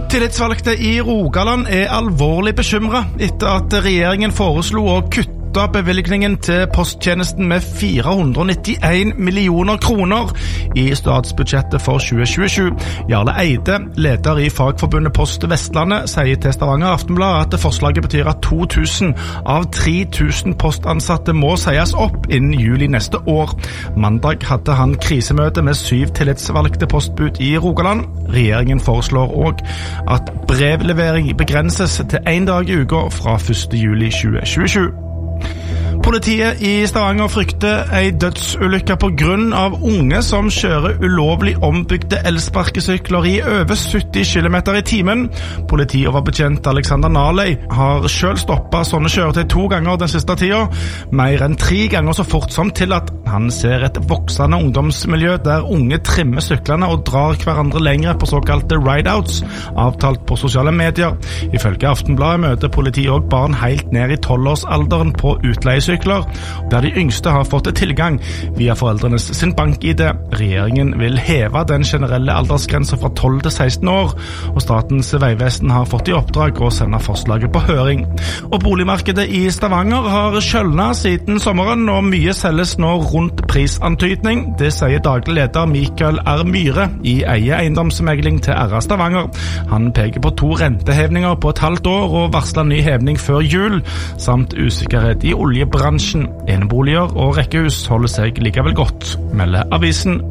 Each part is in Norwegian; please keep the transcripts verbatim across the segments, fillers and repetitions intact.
Tillitsvalgte i Rogaland er alvorlig bekymret etter at regjeringen foreslo å kutte bevilgningen til posttjenesten med fire hundre nittien millioner kroner i statsbudsjettet for tjue tjuesju. Jarle Eide, leder i Fagforbundet Post Vestlandet, sier til Stavanger Aftenblad at forslaget betyr at to tusen av tre tusen postansatte må sies opp innen juli neste år. Mandag hadde han krisemøte med syv tillitsvalgte postbud i Rogaland. Regjeringen foreslår også at brevlevering begrenses til en dag i uka fra første juli tjue tjuesju. Politiet i Stavanger frykter en dødsulykke på grunn av unge som kjører ulovlig ombygde elsparkesykler i over sytti kilometer i timen. Politioverbetjent Alexander Naley har selv stoppet sånne kjøretøy to ganger den siste tida, mer enn tre ganger så fort som tillatt. Han ser et voksende ungdomsmiljø der unge trimmer syklene og drar hverandre lengre på såkalte ride-outs, avtalt på sosiale medier. Ifølge Aftenbladet møter politiet også barn helt ned i tolvårsalderen på utleiesykler, der de yngste har fått tilgang via foreldrenes sin bank-I D. Regjeringen vil heve den generelle aldersgrensen fra tolv til seksten år, og Statens vegvesen har fått i oppdrag å sende forslaget på høring. Og boligmarkedet i Stavanger har kjølnet siden sommeren, og mye selges nå rundt prisantydning. Det sier daglig leder Mikael R. Myhre i Eie eiendomsmegling til R A Stavanger. Han peker på to rentehevninger på et halvt år og varsler ny hevning før jul, samt usikkerhet i oljebransjen. Eneboliger og rekkehus holder seg likevel godt, melder avisen.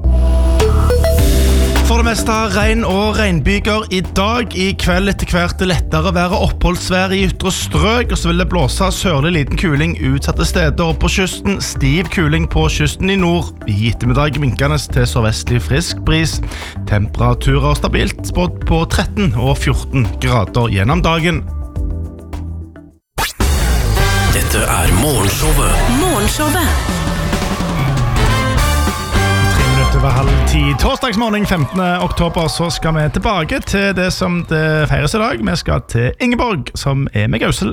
For det meste regn og regnbyger i dag. I kveld etter hvert lettere være oppholdsvær i ytre strøk, og så vil det blåse sørlig liten kuling utsatte steder og på kysten. Stiv kuling på kysten i nord. I ettermiddag minkende til sørvestlig frisk bris. Temperaturer stabilt spådd på tretten og fjorten grader gjennom dagen. Dette er Morgenshowet. Morgenshowet. Over halv ti torsdagsmorgen femtende oktober så skal vi tilbake til det som det feires i dag. Vi skal til Ingeborg, som er med Gausel.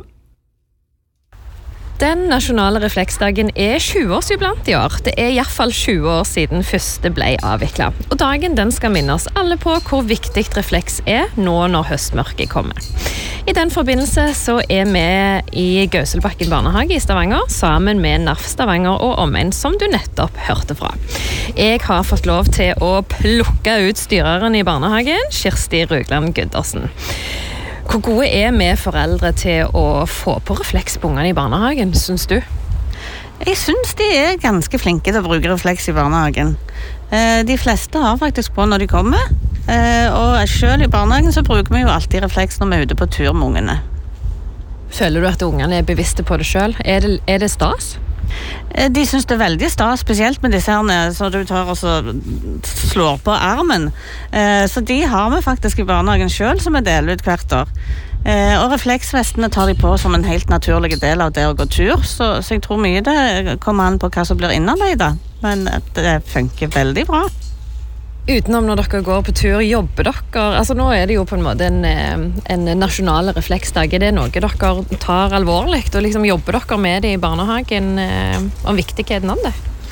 Den nasjonale refleksdagen er tjue-årsjubilant i år. Det er i hvert fall tjue år siden første ble avviklet. Og dagen den skal minne oss alle på hvor viktig refleks er nå når høstmørket kommer. I den forbindelse så er vi i Gauselbakken barnehage i Stavanger, sammen med N A F Stavanger og omegn, som du nettopp hørte fra. Jeg har fått lov til å plukke ut styreren i barnehagen, Kirsti Rugland Gundersen. Hvor gode er vi foreldre til å få på refleks på ungene i barnehagen, synes du? Jeg synes de er ganske flinke til å bruke refleks i barnehagen. De fleste har faktisk på når de kommer, og selv i barnehagen så bruker vi jo alltid refleks når vi er ute på tur med ungene. Føler du at ungene er bevisste på det selv? Er det, er det stas? De synes det er veldig stas, spesielt med disse her så du tar og så slår på armen. Så de har vi faktisk i barnehagen selv, som vi deler ut hvert år. Og refleksvestene tar de på som en helt naturlig del av det å gå tur, så, så jeg tror mye det kommer an på hva som blir innarbeidet. Men det funker veldig bra. Utenom når dere går på tur, jobber dere? Altså nå er det jo på en måte en, en nasjonal refleksdag. Er det noe dere tar alvorlig? Og liksom jobber dere med det i barnehagen om viktigheten av det?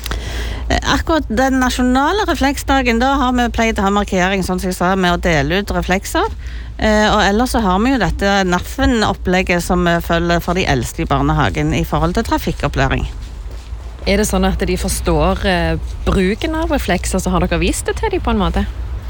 Akkurat den nasjonale refleksdagen, da har vi pleid å ha markering, sånn som jeg sa, med å dele ut reflekser. Og ellers så har vi jo dette N A F-en-opplegget som vi følger for de eldste i barnehagen i forhold til trafikkopplæring. Er det sånn at de forstår eh, bruken av refleks, og så har dere vist det til dem på en måte?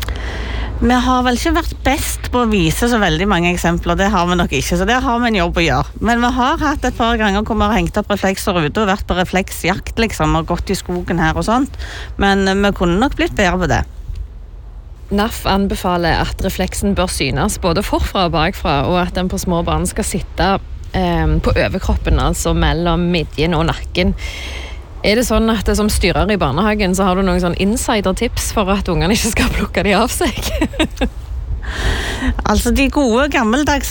Vi har vel ikke vært best på å vise så veldig mange eksempler, det har vi nok ikke, så der har vi en jobb å gjøre. Men vi har hatt et par ganger hvor vi har hengt opp reflekser ute og vært på refleksjakt liksom, og gått i skogen her og sånt, men vi kunne nok blitt bedre på det. N A F anbefaler at refleksen bør synes både forfra og bakfra, og at den på små barn skal sitte eh, på overkroppen, altså mellom midjen og nakken. Er det sånn at som styrer i barnehagen så har du noen sånn insider-tips for at ungene ikke skal plukke de av seg? Altså de gode gammeldags